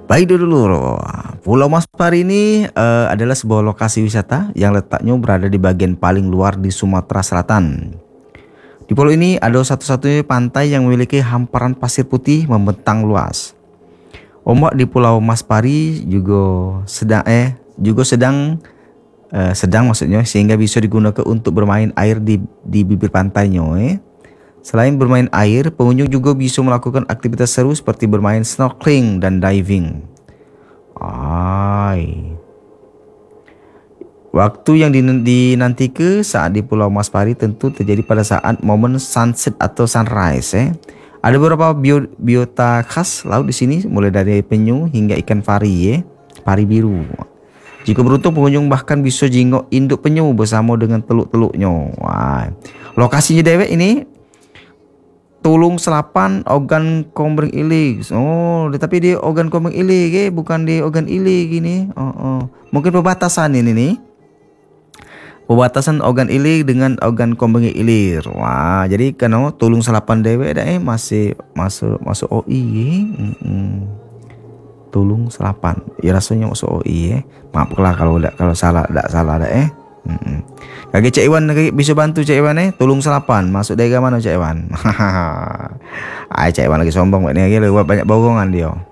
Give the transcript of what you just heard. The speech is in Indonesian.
Baik dulu, Pulau Maspari ini adalah sebuah lokasi wisata yang letaknya berada di bagian paling luar di Sumatera Selatan. Di pulau ini ada satu-satunya pantai yang memiliki hamparan pasir putih membentang luas. Ombak di Pulau Maspari juga sedang maksudnya, sehingga bisa digunakan untuk bermain air di bibir pantainya. Selain bermain air, pengunjung juga bisa melakukan aktivitas seru seperti bermain snorkeling dan diving. Waktu yang dinantikan saat di Pulau Maspari tentu terjadi pada saat momen sunset atau sunrise. Ada beberapa biota khas laut di sini, mulai dari penyu hingga ikan pari biru. Jika beruntung, pengunjung bahkan bisa jingok induk penyu bersama dengan teluk-teluknya. Lokasinya dewek ini Tulung Selapan, Ogan Komering Ilir. Tapi di Ogan Komering Ilir, bukan di Ogan Ilir gini. Mungkin perbatasan ini nih. Perbatasan Ogan Ilir dengan Ogan Komering Ilir. Jadi kan Tulung Selapan dewek masih masuk OI. Tulung Selapan. Ya rasanya masuk OI. Maaflah kalau salah ada. Kaki Cik Iwan bisa bantu Cik Iwan Tulung Selapan masuk daerah mana Cik Iwan? Cik Iwan lagi sombong banyak bohongan dia.